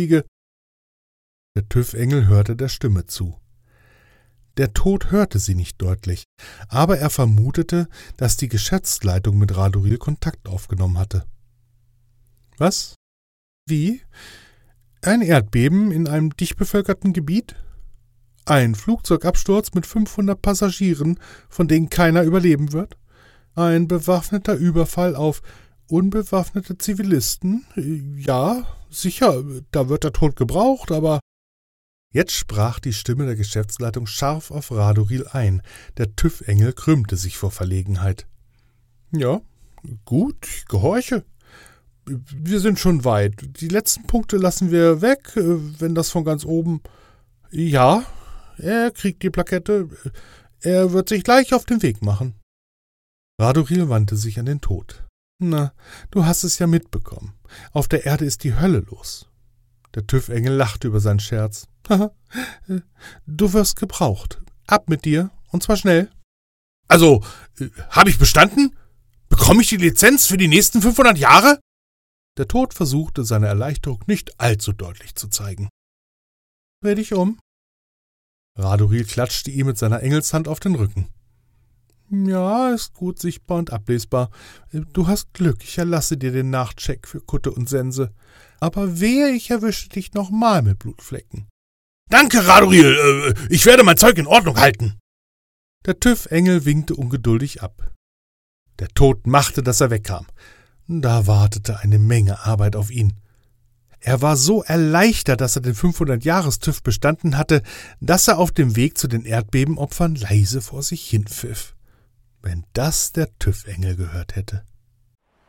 Der TÜV-Engel hörte der Stimme zu. Der Tod hörte sie nicht deutlich, aber er vermutete, dass die Geschäftsleitung mit Radoril Kontakt aufgenommen hatte. Was? Wie? Ein Erdbeben in einem dicht bevölkerten Gebiet? Ein Flugzeugabsturz mit 500 Passagieren, von denen keiner überleben wird? Ein bewaffneter Überfall auf unbewaffnete Zivilisten? Ja, sicher, da wird der Tod gebraucht, aber... Jetzt sprach die Stimme der Geschäftsleitung scharf auf Radoril ein. Der TÜV-Engel krümmte sich vor Verlegenheit. Ja, gut, ich gehorche. Wir sind schon weit. Die letzten Punkte lassen wir weg, wenn das von ganz oben... Ja, er kriegt die Plakette. Er wird sich gleich auf den Weg machen. Radoril wandte sich an den Tod. Na, du hast es ja mitbekommen. Auf der Erde ist die Hölle los. Der TÜV-Engel lachte über seinen Scherz. Du wirst gebraucht. Ab mit dir, und zwar schnell. Also, habe ich bestanden? Bekomme ich die Lizenz für die nächsten 500 Jahre? Der Tod versuchte, seine Erleichterung nicht allzu deutlich zu zeigen. Dreh dich um. Radoril klatschte ihm mit seiner Engelshand auf den Rücken. Ja, ist gut sichtbar und ablesbar. Du hast Glück, ich erlasse dir den Nachcheck für Kutte und Sense. Aber wehe, ich erwische dich nochmal mit Blutflecken. Danke, Radoril, ich werde mein Zeug in Ordnung halten. Der TÜV-Engel winkte ungeduldig ab. Der Tod machte, dass er wegkam. Da wartete eine Menge Arbeit auf ihn. Er war so erleichtert, dass er den 500-Jahres-TÜV bestanden hatte, dass er auf dem Weg zu den Erdbebenopfern leise vor sich hinpfiff. Wenn das der TÜV-Engel gehört hätte.